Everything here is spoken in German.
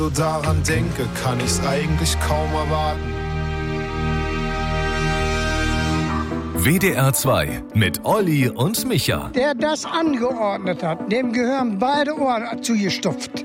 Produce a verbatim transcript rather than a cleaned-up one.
So daran denke, kann ich's eigentlich kaum erwarten. W D R zwei mit Olli und Micha. Der das angeordnet hat, dem gehören beide Ohren zugestopft.